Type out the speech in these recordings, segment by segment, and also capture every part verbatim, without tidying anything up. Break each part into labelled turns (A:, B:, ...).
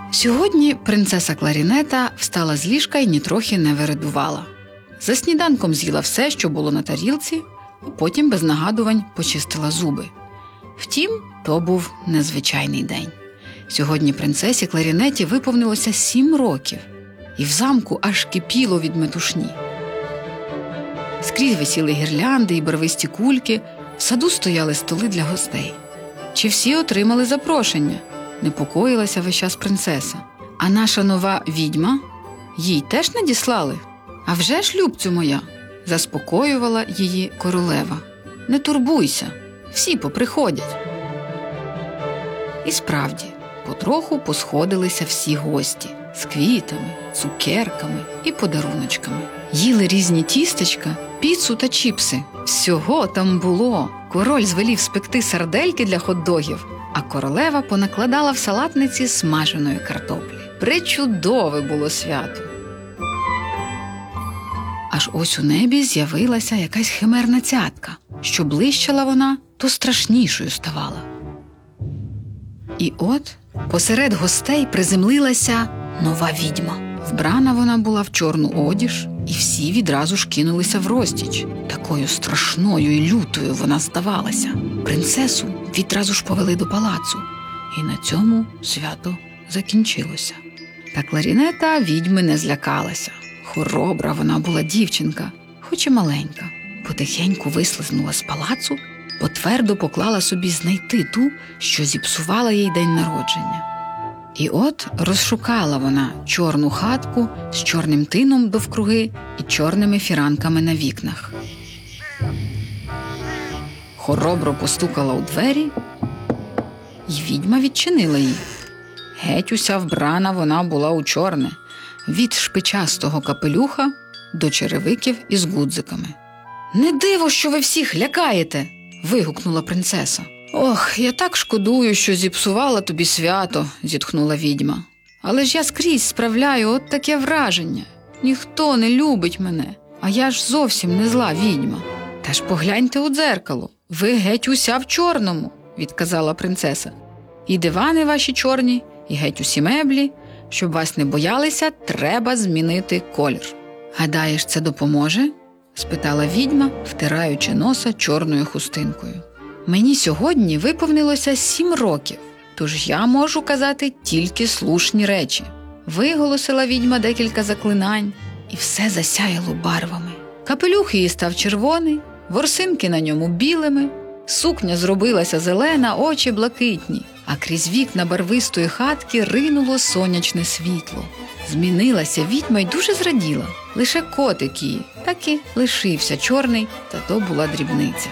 A: Сьогодні принцеса Кларінета встала з ліжка і нітрохи не вередувала. За сніданком з'їла все, що було на тарілці, а потім без нагадувань почистила зуби. Втім, то був незвичайний день. Сьогодні принцесі Кларінеті виповнилося сім років, і в замку аж кипіло від метушні. Скрізь висіли гірлянди і барвисті кульки, в саду стояли столи для гостей. Чи всі отримали запрошення? Непокоїлася весь час принцеса. А наша нова відьма? Їй теж надіслали? А вже ж, любцю моя, заспокоювала її королева. Не турбуйся, всі поприходять. І справді, потроху посходилися всі гості з квітами, цукерками і подаруночками. Їли різні тістечка, піцу та чіпси. Всього там було. Король звелів спекти сардельки для хот-догів, а королева понакладала в салатниці смаженої картоплі. Пречудове було свято. Аж ось у небі з'явилася якась химерна цятка. Що блищала вона, то страшнішою ставала. І от посеред гостей приземлилася нова відьма. Вбрана вона була в чорну одіж, і всі відразу ж кинулися в розтіч. Такою страшною і лютою вона здавалася. Принцесу відразу ж повели до палацу. І на цьому свято закінчилося. Та Кларінета відьми не злякалася. Хоробра вона була дівчинка, хоч і маленька. Потихеньку вислизнула з палацу, бо твердо поклала собі знайти ту, що зіпсувала їй день народження. І от розшукала вона чорну хатку з чорним тином довкруги і чорними фіранками на вікнах. Хоробро постукала у двері, і відьма відчинила її. Геть уся вбрана вона була у чорне, від шпичастого капелюха до черевиків із гудзиками. «Не диво, що ви всіх лякаєте!» – вигукнула принцеса. «Ох, я так шкодую, що зіпсувала тобі свято», – зітхнула відьма. «Але ж я скрізь справляю от таке враження. Ніхто не любить мене, а я ж зовсім не зла відьма». «Та ж погляньте у дзеркало, ви геть уся в чорному», – відказала принцеса. «І дивани ваші чорні, і геть усі меблі. Щоб вас не боялися, треба змінити колір». «Гадаєш, це допоможе?» – спитала відьма, втираючи носа чорною хустинкою. «Мені сьогодні виповнилося сім років, тож я можу казати тільки слушні речі». Виголосила відьма декілька заклинань, і все засяяло барвами. Капелюх її став червоний, ворсинки на ньому білими, сукня зробилася зелена, очі блакитні, а крізь вікна барвистої хатки ринуло сонячне світло. Змінилася відьма й дуже зраділа. Лише котик її так і лишився чорний, та то була дрібниця.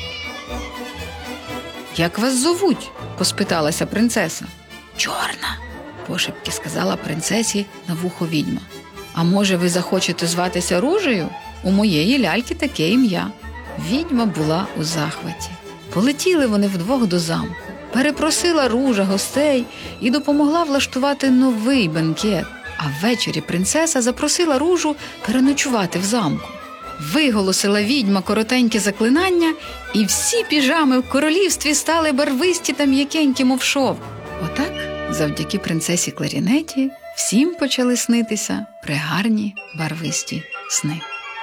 A: «Як вас зовуть?» – поспиталася принцеса. «Чорна», – пошепки сказала принцесі на вухо відьма. «А може, ви захочете зватися Ружею? У моєї ляльки таке ім'я». Відьма була у захваті. Полетіли вони вдвох до замку. Перепросила Ружа гостей і допомогла влаштувати новий бенкет. А ввечері принцеса запросила Ружу переночувати в замку. Виголосила відьма коротеньке заклинання, і всі піжами в королівстві стали барвисті та м'якенькі, мов шовк. Отак, завдяки принцесі Кларінеті, всім почали снитися прегарні барвисті сни.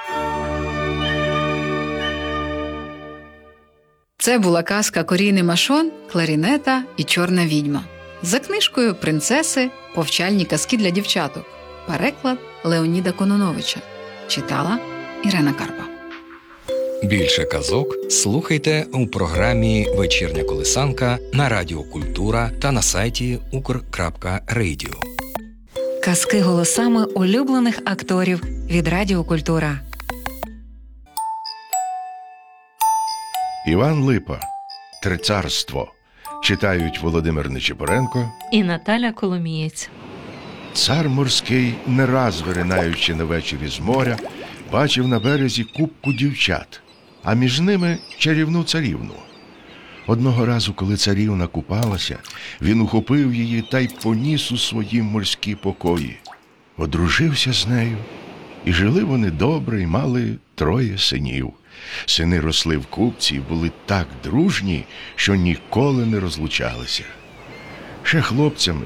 A: Це була казка Коріни Машон «Кларінета і чорна відьма». За книжкою принцеси «Повчальні казки для дівчаток». Переклад Леоніда Кононовича. Читала Ірена Карпа.
B: Більше казок слухайте у програмі «Вечірня колисанка» на Радіо Культура та на сайті укр крапка радіо.
C: Казки голосами улюблених акторів від Радіо Культура.
D: Іван Липа. Трицарство. Читають Володимир Нечипоренко
E: і Наталя Коломієць.
D: Цар морський, не раз виринаючи на вечері з моря, бачив на березі купку дівчат, а між ними чарівну царівну. Одного разу, коли царівна купалася, він ухопив її та й поніс у свої морські покої. Одружився з нею, і жили вони добре, і мали троє синів. Сини росли в купці і були так дружні, що ніколи не розлучалися. Ще хлопцями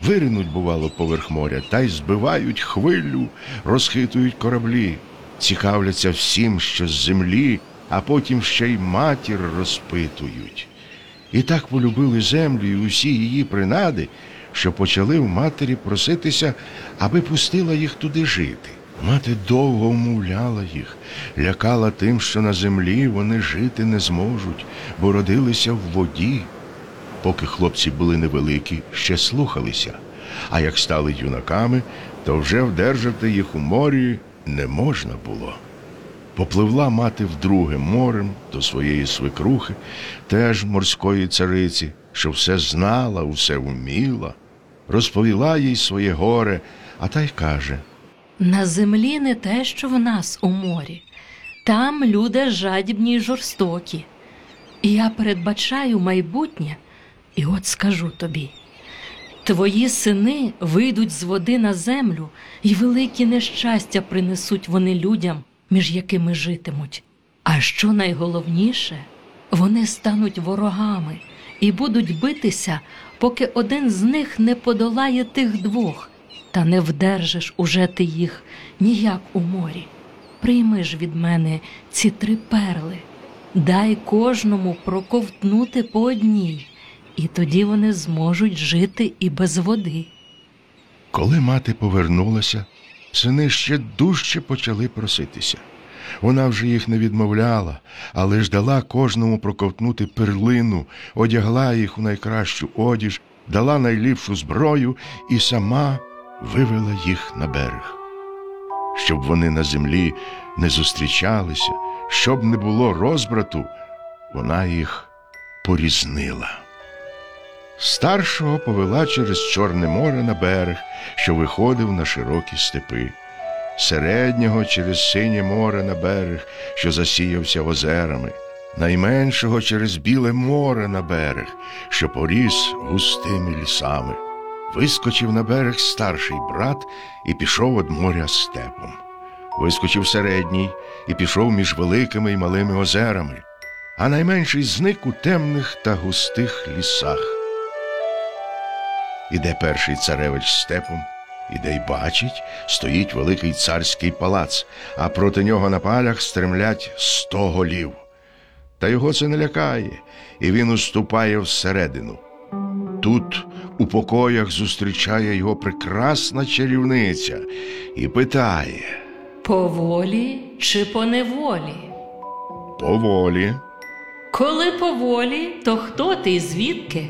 D: Виринуть, бувало, поверх моря, та й збивають хвилю, розхитують кораблі, цікавляться всім, що з землі, а потім ще й матір розпитують. І так полюбили землю і усі її принади, що почали в матері проситися, аби пустила їх туди жити. Мати довго умовляла їх, лякала тим, що на землі вони жити не зможуть, бо родилися в воді. Поки хлопці були невеликі, ще слухалися, а як стали юнаками, то вже вдержати їх у морі не можна було. Попливла мати вдруге морем до своєї свекрухи, теж морської цариці, що все знала, усе вміла. Розповіла їй своє горе, а та й каже:
E: На землі не те, що в нас у морі. Там люди жадібні й жорстокі. І я передбачаю майбутнє, і от скажу тобі. Твої сини вийдуть з води на землю, і великі нещастя принесуть вони людям, між якими житимуть. А що найголовніше, вони стануть ворогами і будуть битися, поки один з них не подолає тих двох, та не вдержиш уже ти їх ніяк у морі. Прийми ж від мене ці три перли, дай кожному проковтнути по одній, і тоді вони зможуть жити і без води.
D: Коли мати повернулася, сини ще дужче почали проситися. Вона вже їх не відмовляла, але ж дала кожному проковтнути перлину, одягла їх у найкращу одіж, дала найліпшу зброю і сама вивела їх на берег. Щоб вони на землі не зустрічалися, щоб не було розбрату, вона їх порізнила. Старшого повела через Чорне море на берег, що виходив на широкі степи. Середнього через Синє море на берег, що засіявся озерами. Найменшого через Біле море на берег, що поріс густими лісами. Вискочив на берег старший брат і пішов од моря степом. Вискочив середній і пішов між великими й малими озерами, а найменший зник у темних та густих лісах. Іде перший царевич степом, іде й бачить, стоїть великий царський палац, а проти нього на палях стремлять сто голів. Та його це не лякає, і він уступає всередину. Тут у покоях зустрічає його прекрасна чарівниця і питає:
E: По волі чи по неволі?
D: По волі.
E: Коли по волі, то хто ти і звідки?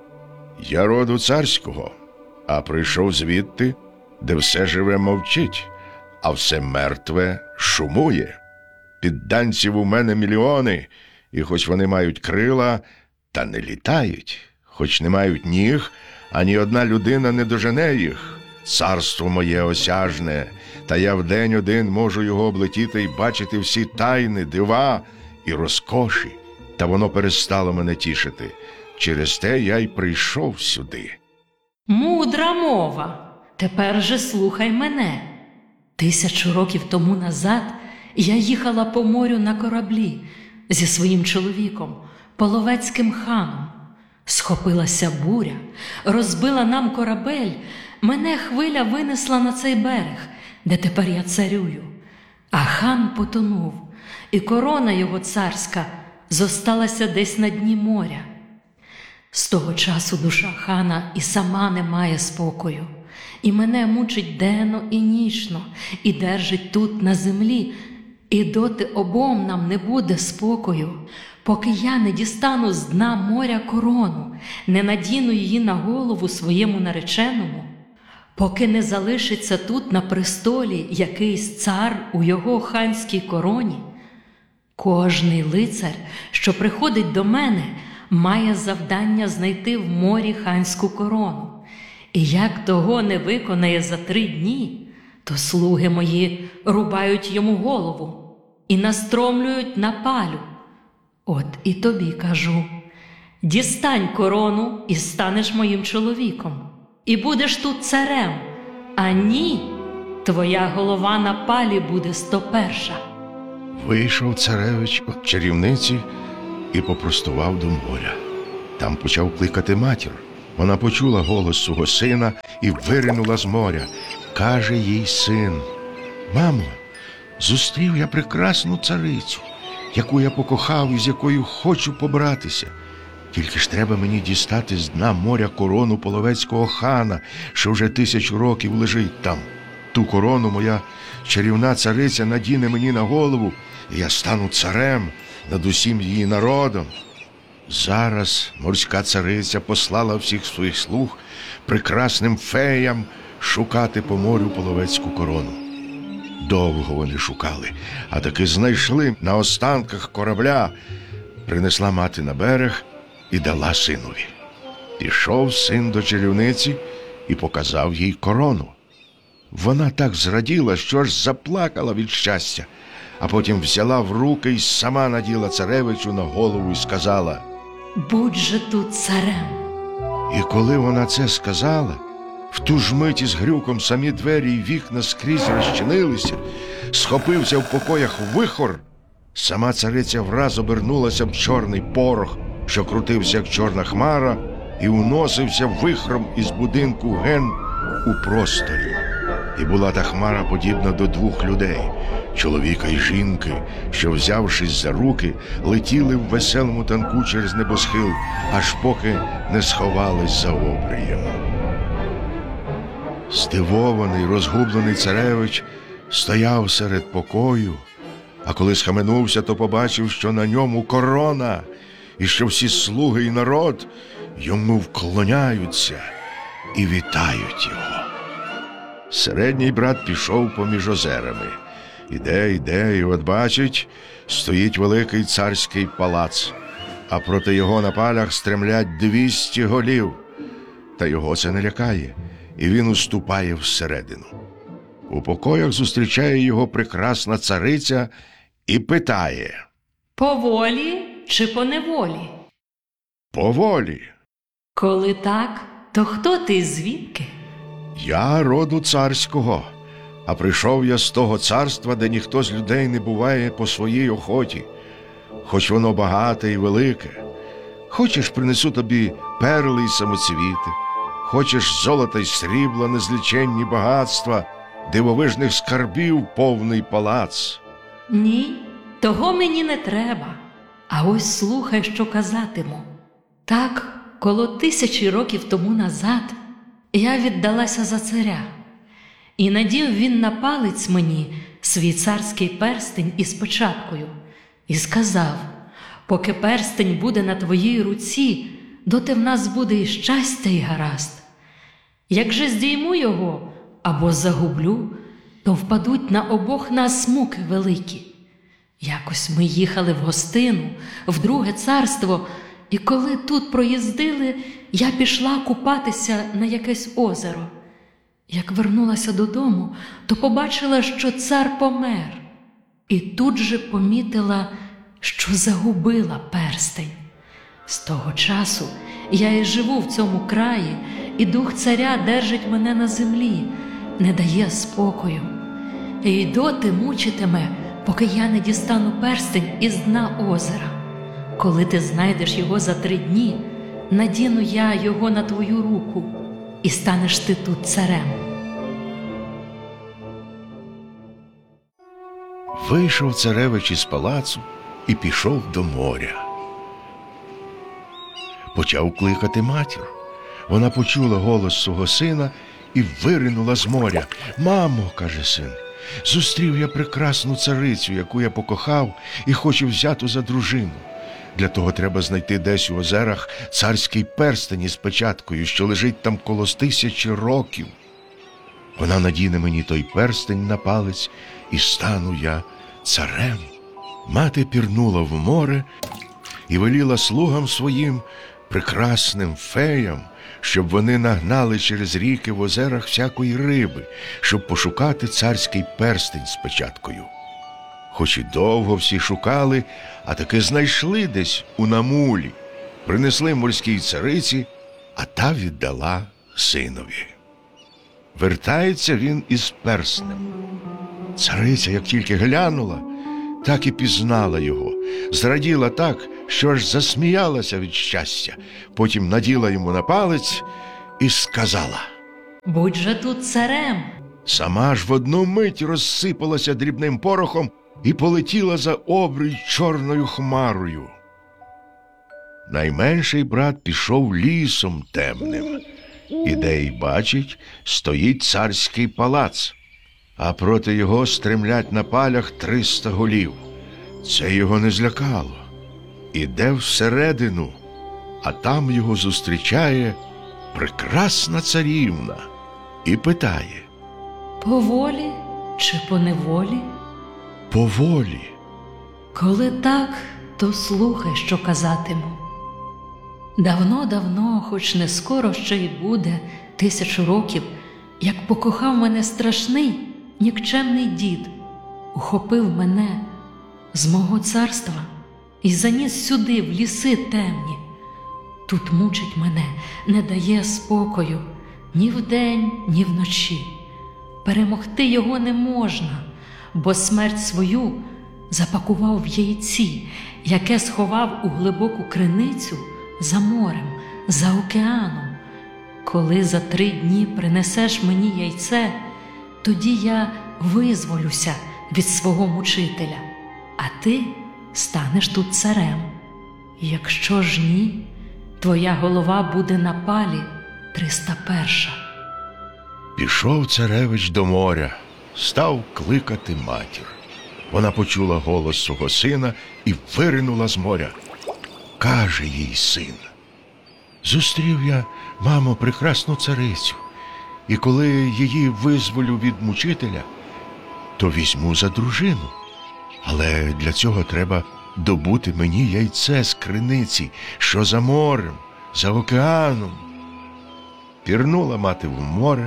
D: Я роду царського, а прийшов звідти, де все живе мовчить, а все мертве шумує. Підданців у мене мільйони, і хоч вони мають крила, та не літають. Хоч не мають ніг, ані одна людина не дожене їх. Царство моє осяжне, та я вдень один можу його облетіти і бачити всі тайни, дива і розкоші. Та воно перестало мене тішити. Через те я й прийшов сюди.
E: Мудра мова. Тепер же слухай мене. Тисячу років тому назад я їхала по морю на кораблі зі своїм чоловіком, половецьким ханом. Схопилася буря, розбила нам корабель, мене хвиля винесла на цей берег, де тепер я царюю. А хан потонув, і корона його царська зосталася десь на дні моря. З того часу душа хана і сама не має спокою, і мене мучить денно і нічно, і держить тут на землі, і доти обом нам не буде спокою, поки я не дістану з дна моря корону, не надіну її на голову своєму нареченому, поки не залишиться тут на престолі якийсь цар у його ханській короні. Кожний лицар, що приходить до мене, має завдання знайти в морі ханську корону. І як того не виконає за три дні, то слуги мої рубають йому голову і настромлюють на палю. От і тобі кажу, дістань корону і станеш моїм чоловіком, і будеш тут царем, а ні, твоя голова на палі буде сто перша.
D: Вийшов царевич від чарівниці і попростував до моря. Там почав кликати матір. Вона почула голос свого сина і виринула з моря. Каже їй син: «Мамо, зустрів я прекрасну царицю, яку я покохав і з якою хочу побратися. Тільки ж треба мені дістати з дна моря корону половецького хана, що вже тисячу років лежить там. Ту корону моя чарівна цариця надіне мені на голову, і я стану царем над усім її народом». Зараз морська цариця послала всіх своїх слуг прекрасним феям шукати по морю половецьку корону. Довго вони шукали, а таки знайшли на останках корабля. Принесла мати на берег і дала синові. Пішов син до чарівниці і показав їй корону. Вона так зраділа, що аж заплакала від щастя, а потім взяла в руки і сама наділа царевичу на голову і сказала:
E: «Будь же тут царем».
D: І коли вона це сказала, в ту ж мить із грюком самі двері й вікна скрізь розчинилися, схопився в покоях вихор. Сама цариця враз обернулася в чорний порох, що крутився, як чорна хмара, і уносився вихром із будинку ген у просторі. І була та хмара подібна до двох людей, чоловіка й жінки, що, взявшись за руки, летіли в веселому танку через небосхил, аж поки не сховались за обрієм. Здивований, розгублений царевич стояв серед покою, а коли схаменувся, то побачив, що на ньому корона, і що всі слуги і народ йому вклоняються і вітають його. Середній брат пішов поміж озерами. Іде, іде, і от бачить, стоїть великий царський палац, а проти його на палях стремлять двісті голів. Та його це не лякає, і він уступає всередину. У покоях зустрічає його прекрасна цариця і питає:
E: «По волі чи по неволі?»
D: «По волі».
E: «Коли так, то хто ти і звідки?»
D: «Я роду царського, а прийшов я з того царства, де ніхто з людей не буває по своїй охоті, хоч воно багате і велике. Хочеш, принесу тобі перли й самоцвіти, хочеш золота й срібла, незліченні багатства, дивовижних скарбів повний палац».
E: «Ні, того мені не треба. А ось слухай, що казатиму. Так, коло тисячі років тому назад я віддалася за царя, і надів він на палець мені свій царський перстень із печаткою, і сказав: поки перстень буде на твоїй руці, доти в нас буде і щастя, і гаразд. Як же здійму його або загублю, то впадуть на обох нас муки великі. Якось ми їхали в гостину, в друге царство, і коли тут проїздили, я пішла купатися на якесь озеро. Як вернулася додому, то побачила, що цар помер, і тут же помітила, що загубила перстень. З того часу я і живу в цьому краї, і дух царя держить мене на землі, не дає спокою. І доти мучитиме, поки я не дістану перстень із дна озера. Коли ти знайдеш його за три дні, надіну я його на твою руку, і станеш ти тут царем».
D: Вийшов царевич із палацу і пішов до моря. Почав кликати матір. Вона почула голос свого сина і виринула з моря. «Мамо, – каже син, – зустрів я прекрасну царицю, яку я покохав і хочу взяти за дружину. Для того треба знайти десь у озерах царський перстень із печаткою, що лежить там коло тисячі років. Вона надіне мені той перстень на палець, і стану я царем». Мати пірнула в море і веліла слугам своїм, прекрасним феям, щоб вони нагнали через ріки в озерах всякої риби, щоб пошукати царський перстень з печаткою. Хоч і довго всі шукали, а таки знайшли десь у намулі. Принесли морській цариці, а та віддала синові. Вертається він із перстнем. Цариця, як тільки глянула, так і пізнала його. Зраділа так, що аж засміялася від щастя. Потім наділа йому на палець і сказала:
E: «Будь же тут царем».
D: Сама ж в одну мить розсипалася дрібним порохом і полетіла за обрій чорною хмарою. Найменший брат пішов лісом темним. Іде й бачить, стоїть царський палац, а проти його стремлять на палях триста голів. Це його не злякало. Іде всередину, а там його зустрічає прекрасна царівна і питає:
E: «По волі чи по неволі?»
D: «Поволі».
E: «Коли так, то слухай, що казатиму. Давно-давно, хоч не скоро ще й буде, тисячу років, як покохав мене страшний, нікчемний дід, ухопив мене з мого царства і заніс сюди, в ліси темні. Тут мучить мене, не дає спокою ні вдень, ні вночі. Перемогти його не можна, бо смерть свою запакував в яйці, яке сховав у глибоку криницю за морем, за океаном. Коли за три дні принесеш мені яйце, тоді я визволюся від свого мучителя, а ти станеш тут царем. Якщо ж ні, твоя голова буде на палі триста перша».
D: Пішов царевич до моря, став кликати матір. Вона почула голос свого сина і виринула з моря. Каже їй син: «Зустрів я, мамо, прекрасну царицю, і коли її визволю від мучителя, то візьму за дружину. Але для цього треба добути мені яйце з криниці, що за морем, за океаном». Пірнула мати в море,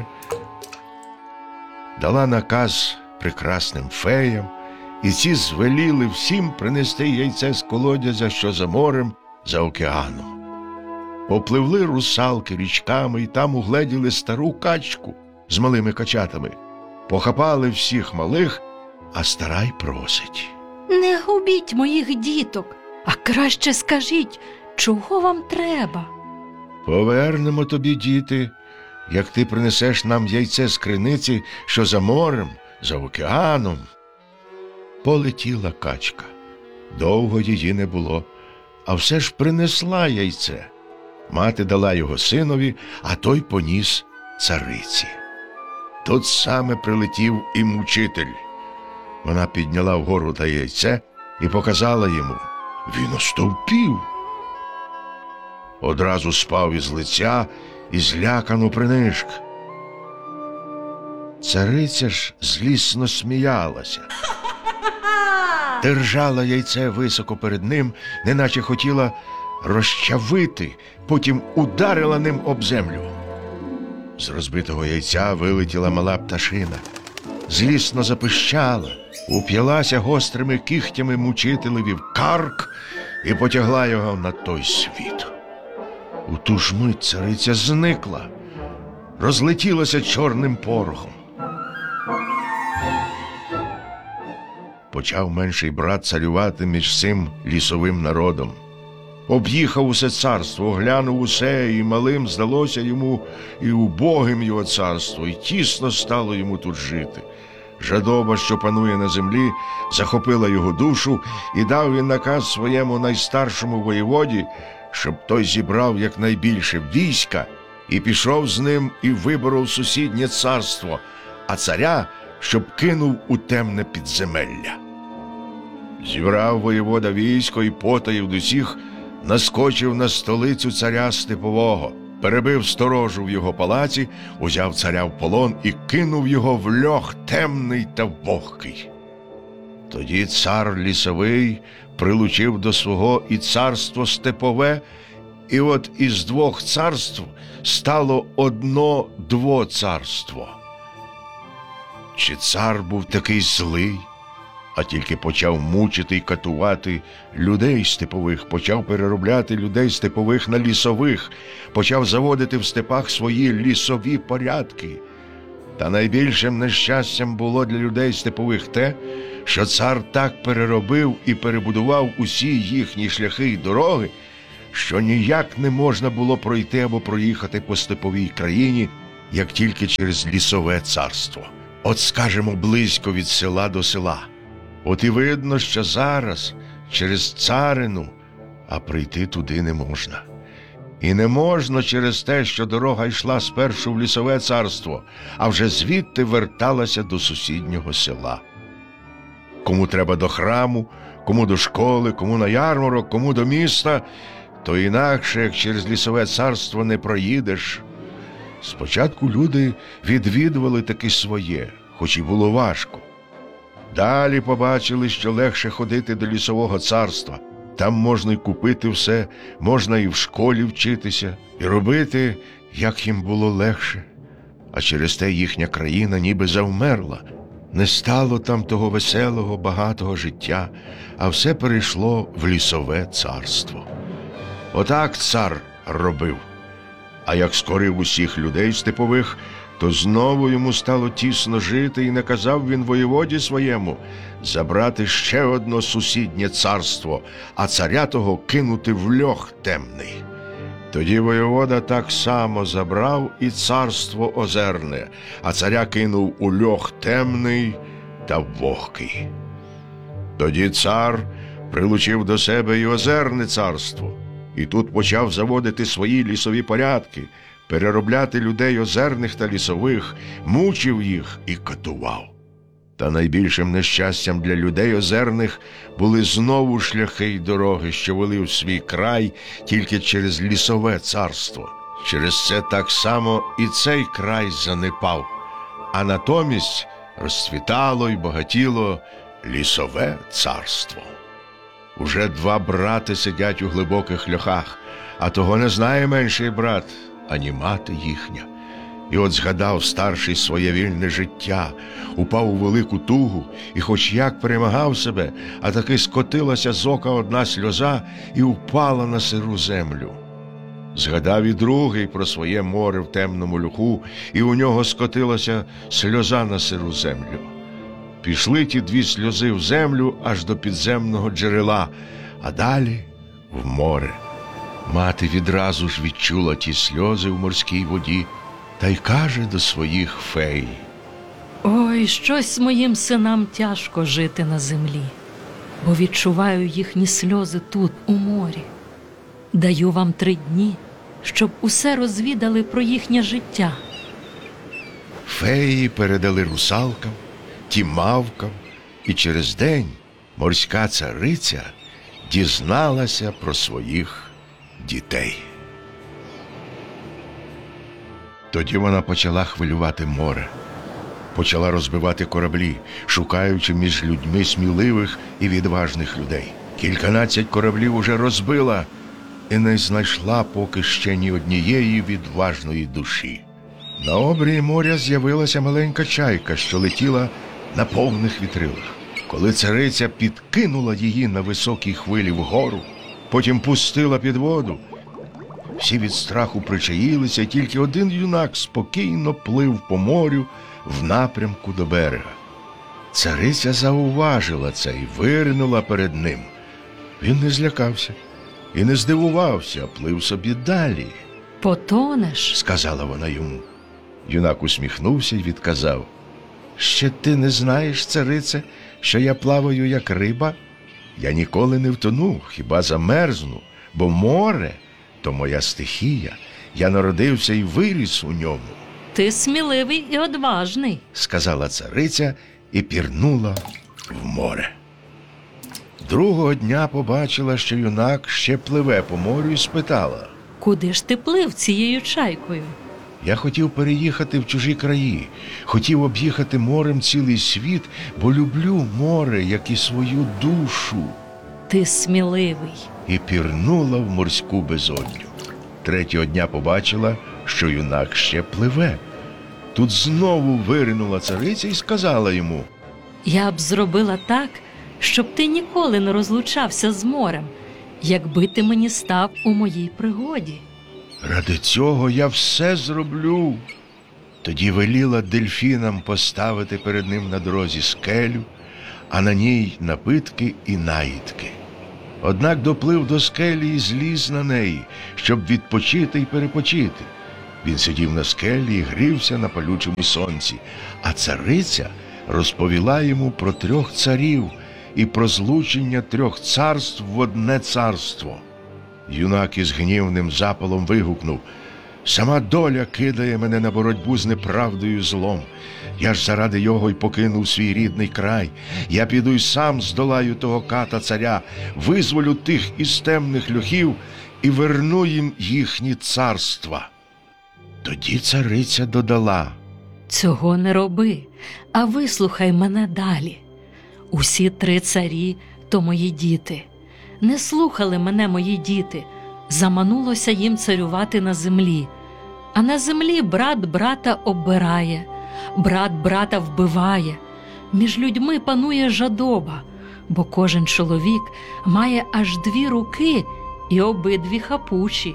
D: дала наказ прекрасним феям, і ці звеліли всім принести яйце з колодязя, що за морем, за океаном. Попливли русалки річками і там угледіли стару качку з малими качатами. Похапали всіх малих, а стара й просить:
E: «Не губіть моїх діток, а краще скажіть, чого вам треба?»
D: «Повернемо тобі, діти, як ти принесеш нам яйце з криниці, що за морем, за океаном». Полетіла качка. Довго її не було, а все ж принесла яйце. Мати дала його синові, а той поніс цариці. Тут саме прилетів і мучитель. Вона підняла вгору та яйце і показала йому. Він остовпів. Одразу спав із лиця і злякано принишк. Цариця ж злісно сміялася. Держала яйце високо перед ним, неначе хотіла розчавити, потім ударила ним об землю. З розбитого яйця вилетіла мала пташина. Злісно запищала, уп'ялася гострими кігтями мучителеві в карк і потягла його на той світ. У ту ж мить цариця зникла, розлетілася чорним порохом. Почав менший брат царювати між цим лісовим народом. Об'їхав усе царство, оглянув усе, і малим здалося йому, і убогим його царство, і тісно стало йому тут жити. Жадоба, що панує на землі, захопила його душу, і дав він наказ своєму найстаршому воєводі, щоб той зібрав якнайбільше війська і пішов з ним і виборов сусіднє царство, а царя, щоб кинув у темне підземелля. Зібрав воєвода військо і потаїв до всіх, наскочив на столицю царя Степового, перебив сторожу в його палаці, узяв царя в полон і кинув його в льох темний та вогкий. Тоді цар лісовий прилучив до свого і царство Степове, і от із двох царств стало одно двоцарство. Чи цар був такий злий, а тільки почав мучити й катувати людей степових, почав переробляти людей степових на лісових, почав заводити в степах свої лісові порядки. Та найбільшим нещастям було для людей степових те, що цар так переробив і перебудував усі їхні шляхи й дороги, що ніяк не можна було пройти або проїхати по степовій країні, як тільки через лісове царство. От, скажемо, близько від села до села. От і видно, що зараз через царину, а прийти туди не можна. І не можна через те, що дорога йшла спершу в лісове царство, а вже звідти верталася до сусіднього села. Кому треба до храму, кому до школи, кому на ярмарок, кому до міста, то інакше, як через лісове царство, не проїдеш. Спочатку люди відвідували таки своє, хоч і було важко. Далі побачили, що легше ходити до лісового царства. Там можна й купити все, можна і в школі вчитися, і робити, як їм було легше. А через те їхня країна ніби завмерла. Не стало там того веселого, багатого життя, а все перейшло в лісове царство. Отак цар робив. А як скорив усіх людей степових, то знову йому стало тісно жити, і наказав він воєводі своєму забрати ще одно сусіднє царство, а царя того кинути в льох темний. Тоді воєвода так само забрав і царство озерне, а царя кинув у льох темний та вогкий. Тоді цар прилучив до себе і озерне царство, і тут почав заводити свої лісові порядки, переробляти людей озерних та лісових, мучив їх і катував. Та найбільшим нещастям для людей озерних були знову шляхи й дороги, що вели в свій край тільки через лісове царство. Через це так само і цей край занепав, а натомість розцвітало й багатіло лісове царство. Уже два брати сидять у глибоких льохах, а того не знає менший брат, ані мати їхня. І от згадав старший своє вільне життя, упав у велику тугу, і хоч як перемагав себе, а таки скотилася з ока одна сльоза і впала на сиру землю. Згадав і другий про своє море в темному льоху, і у нього скотилася сльоза на сиру землю. Пішли ті дві сльози в землю аж до підземного джерела, а далі в море. Мати відразу ж відчула ті сльози в морській воді та й каже до своїх фей:
E: «Ой, щось моїм синам тяжко жити на землі, бо відчуваю їхні сльози тут, у морі. Даю вам три дні, щоб усе розвідали про їхнє життя».
D: Феї передали русалкам, ті мавкам, і через день морська цариця дізналася про своїх дітей. Тоді вона почала хвилювати море, почала розбивати кораблі, шукаючи між людьми сміливих і відважних людей. Кільканадцять кораблів уже розбила і не знайшла поки ще ні однієї відважної душі. На обрії моря з'явилася маленька чайка, що летіла на повних вітрилах. Коли цариця підкинула її на високій хвилі вгору, потім пустила під воду, всі від страху причаїлися, і тільки один юнак спокійно плив по морю в напрямку до берега. Цариця зауважила це і виринула перед ним. Він не злякався і не здивувався, а плив собі далі.
E: «Потонеш», –
D: сказала вона йому. Юнак усміхнувся і відказав: «Ще ти не знаєш, царице, що я плаваю як риба? Я ніколи не втону, хіба замерзну, бо море – то моя стихія, я народився і виріс у ньому».
E: «Ти сміливий і одважний», –
D: сказала цариця і пірнула в море. Другого дня побачила, що юнак ще пливе по морю, і спитала:
E: «Куди ж ти плив цією чайкою?»
D: «Я хотів переїхати в чужі краї, хотів об'їхати морем цілий світ, бо люблю море, як і свою душу».
E: «Ти сміливий»,
D: і пірнула в морську безодню. Третього дня побачила, що юнак ще пливе. Тут знову виринула цариця і сказала йому:
E: «Я б зробила так, щоб ти ніколи не розлучався з морем, якби ти мені став у моїй пригоді».
D: «Ради цього я все зроблю». Тоді веліла дельфінам поставити перед ним на дорозі скелю, а на ній напитки і наїдки. Однак доплив до скелі і зліз на неї, щоб відпочити й перепочити. Він сидів на скелі і грівся на палючому сонці, а цариця розповіла йому про трьох царів і про злучення трьох царств в одне царство. Юнак із гнівним запалом вигукнув: «Сама доля кидає мене на боротьбу з неправдою і злом. Я ж заради його й покинув свій рідний край. Я піду й сам здолаю того ката царя, визволю тих із темних льохів і верну їм їхні царства». Тоді цариця додала:
E: «Цього не роби, а вислухай мене далі. Усі три царі – то мої діти. Не слухали мене мої діти, заманулося їм царювати на землі. А на землі брат брата оббирає, брат брата вбиває. Між людьми панує жадоба, бо кожен чоловік має аж дві руки і обидві хапучі.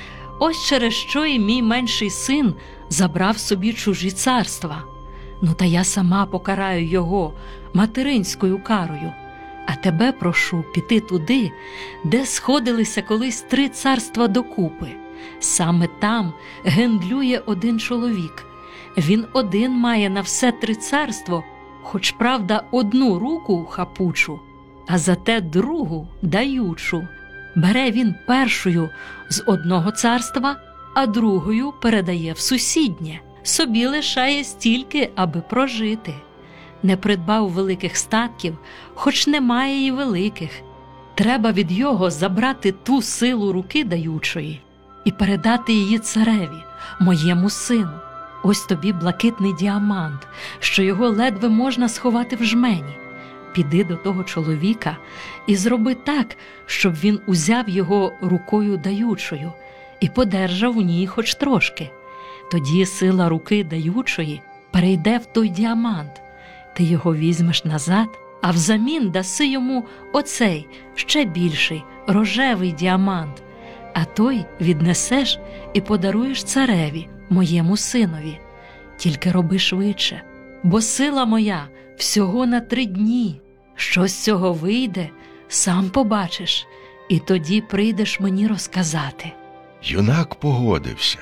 E: Ось через що і мій менший син забрав собі чужі царства. Ну та я сама покараю його материнською карою. А тебе прошу піти туди, де сходилися колись три царства докупи. Саме там гендлює один чоловік. Він один має на все три царство, хоч, правда, одну руку хапучу, а зате другу даючу. Бере він першою з одного царства, а другою передає в сусіднє. Собі лишає стільки, аби прожити. Не придбав великих статків, хоч немає і великих. Треба від його забрати ту силу руки даючої і передати її цареві, моєму сину. Ось тобі блакитний діамант, що його ледве можна сховати в жмені. Піди до того чоловіка і зроби так, щоб він узяв його рукою даючою і подержав у ній хоч трошки. Тоді сила руки даючої перейде в той діамант. Ти його візьмеш назад, а взамін даси йому оцей, ще більший, рожевий діамант, а той віднесеш і подаруєш цареві, моєму синові. Тільки роби швидше, бо сила моя всього на три дні. Що з цього вийде, сам побачиш, і тоді прийдеш мені розказати».
D: Юнак погодився.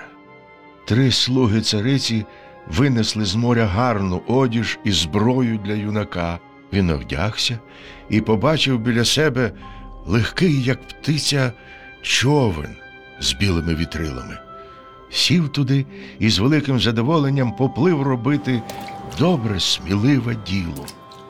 D: Три слуги цариці винесли з моря гарну одіж і зброю для юнака. Він овдягся і побачив біля себе легкий, як птиця, човен з білими вітрилами. Сів туди і з великим задоволенням поплив робити добре, сміливе діло.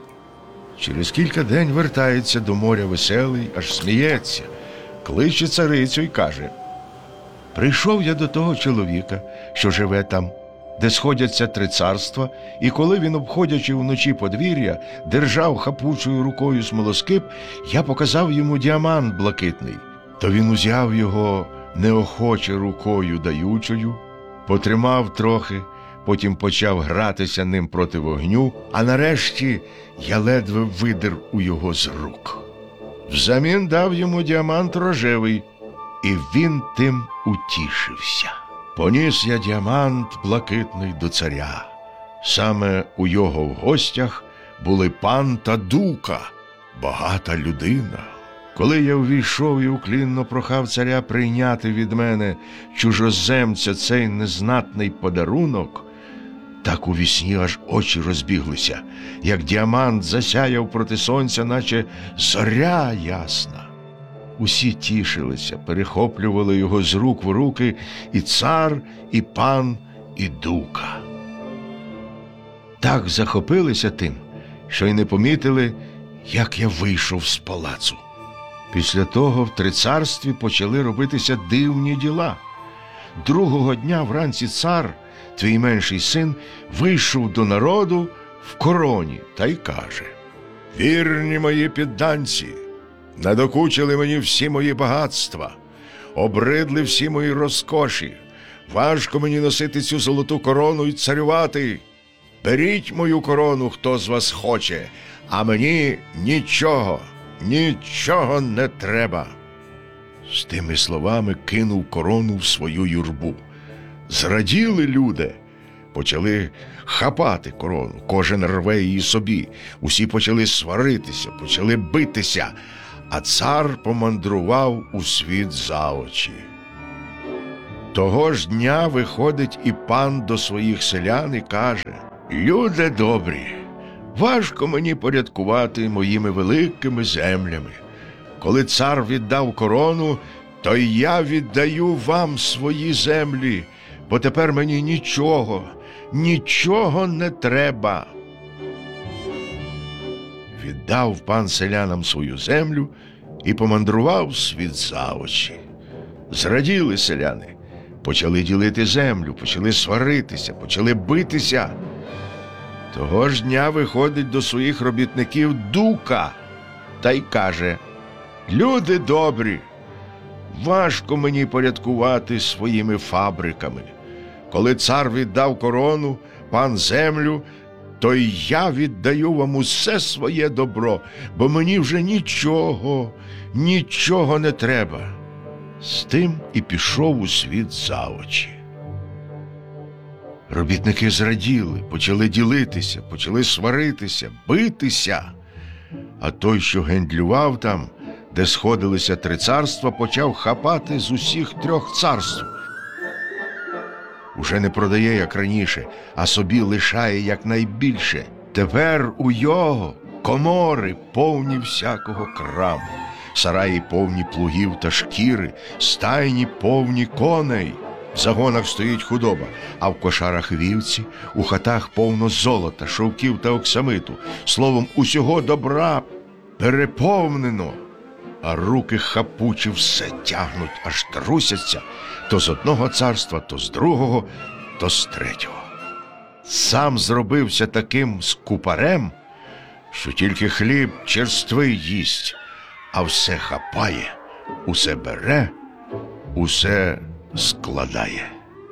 D: Через кілька день вертається до моря веселий, аж сміється, кличе царицю й каже: «Прийшов я до того чоловіка, що живе там, де сходяться три царства, і коли він, обходячи вночі подвір'я, держав хапучою рукою смолоскип, я показав йому діамант блакитний. То він узяв його неохоче рукою даючою, потримав трохи, потім почав гратися ним проти вогню, а нарешті я ледве видер у його з рук. Взамін дав йому діамант рожевий, і він тим утішився. Поніс я діамант блакитний до царя. Саме у його в гостях були пан та дука, багата людина. Коли я увійшов і уклінно прохав царя прийняти від мене, чужоземця, цей незнатний подарунок, так у вісні аж очі розбіглися, як діамант засяяв проти сонця, наче зоря ясна. Усі тішилися, перехоплювали його з рук в руки і цар, і пан, і дука. Так захопилися тим, що й не помітили, як я вийшов з палацу. Після того в трицарстві почали робитися дивні діла. Другого дня вранці цар, твій менший син, вийшов до народу в короні та й каже: «Вірні мої підданці, надокучили мені всі мої багатства, обридли всі мої розкоші, важко мені носити цю золоту корону і царювати. Беріть мою корону, хто з вас хоче, а мені нічого, нічого не треба». З тими словами кинув корону в свою юрбу. Зраділи люди, почали хапати корону, кожен рве її собі. Усі почали сваритися, почали битися, а цар помандрував у світ за очі. Того ж дня виходить і пан до своїх селян і каже: «Люди добрі, важко мені порядкувати моїми великими землями. Коли цар віддав корону, то й я віддаю вам свої землі, бо тепер мені нічого, нічого не треба». Віддав пан селянам свою землю і помандрував світ за очі. Зраділи селяни, почали ділити землю, почали сваритися, почали битися. Того ж дня виходить до своїх робітників Дука та й каже: «Люди добрі, важко мені порядкувати своїми фабриками. Коли цар віддав корону, пан землю, то й я віддаю вам усе своє добро, бо мені вже нічого, нічого не треба». З тим і пішов у світ за очі. Робітники зраділи, почали ділитися, почали сваритися, битися. А той, що гендлював там, де сходилися три царства, почав хапати з усіх трьох царств. Уже не продає, як раніше, а собі лишає якнайбільше. Тепер у його комори повні всякого краму, сараї повні плугів та шкіри, стайні повні коней. В загонах стоїть худоба, а в кошарах вівці, у хатах повно золота, шовків та оксамиту. Словом, усього добра переповнено. А руки хапучі все тягнуть, аж трусяться то з одного царства, то з другого, то з третього. Сам зробився таким скупарем, що тільки хліб черствий їсть, а все хапає, усе бере, усе складає.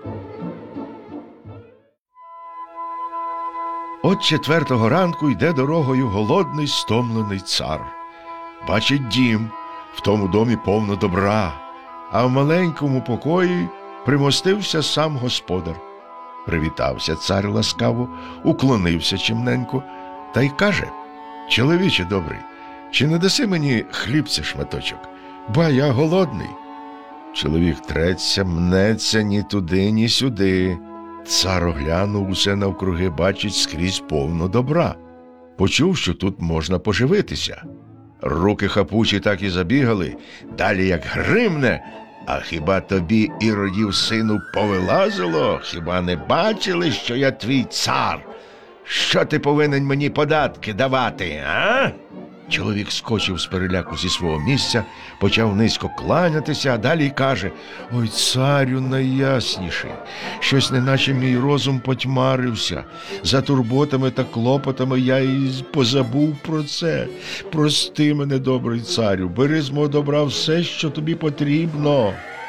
D: От четвертого ранку йде дорогою голодний, стомлений цар. Бачить дім, в тому домі повно добра, а в маленькому покої примостився сам господар. Привітався цар ласкаво, уклонився чимненько та й каже: «Чоловіче добрий, чи не даси мені хлібця шматочок? Ба я голодний». Чоловік треться, мнеться ні туди, ні сюди. Цар оглянув усе навкруги, бачить скрізь повно добра. Почув, що тут можна поживитися. Руки хапучі так і забігали, далі як гримне: «А хіба тобі, іродів сину, повилазило? Хіба не бачили, що я твій цар? Що ти повинен мені податки давати, а?» Чоловік скочив з переляку зі свого місця, почав низько кланятися, а далі каже: «Ой, царю найясніший, щось неначе мій розум потьмарився. За турботами та клопотами я і позабув про це. Прости мене, добрий царю, бери з мого добра все, що тобі потрібно».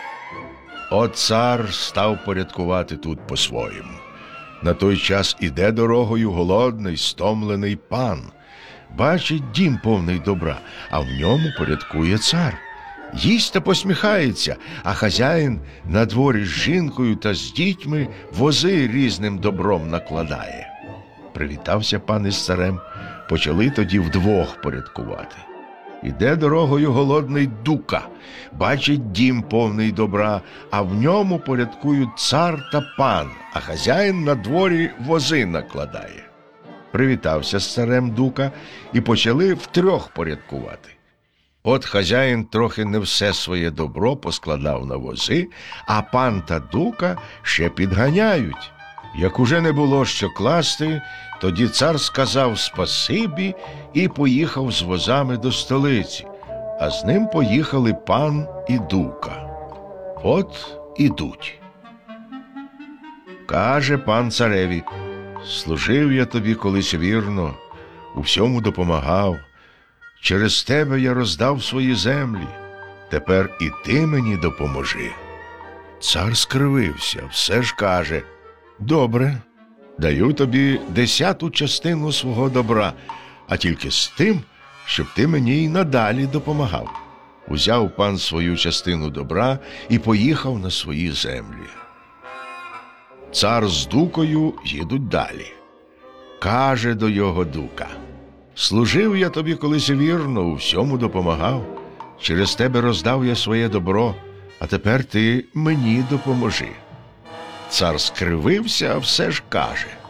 D: От цар став порядкувати тут по-своєму. На той час іде дорогою голодний, стомлений пан. Бачить дім повний добра, а в ньому порядкує цар. Їсть та посміхається, а хазяїн на дворі з жінкою та з дітьми вози різним добром накладає. Привітався пан із царем, почали тоді вдвох порядкувати. Іде дорогою голодний Дука, бачить дім повний добра, а в ньому порядкують цар та пан, а хазяїн на дворі вози накладає. Привітався з царем Дука і почали втрьох порядкувати. От хазяїн трохи не все своє добро поскладав на вози, а пан та Дука ще підганяють. Як уже не було що класти, тоді цар сказав спасибі і поїхав з возами до столиці, а з ним поїхали пан і Дука. От ідуть. Каже пан цареві: «Служив я тобі колись вірно, у всьому допомагав. Через тебе я роздав свої землі. Тепер і ти мені допоможи». Цар скривився, все ж каже: «Добре, даю тобі десяту частину свого добра, а тільки з тим, щоб ти мені й надалі допомагав». Узяв пан свою частину добра і поїхав на свої землі. цар з дукою їдуть далі. Каже до його дука: «Служив я тобі колись вірно, у всьому допомагав. Через тебе роздав я своє добро, а тепер ти мені допоможи». Цар скривився, а все ж каже: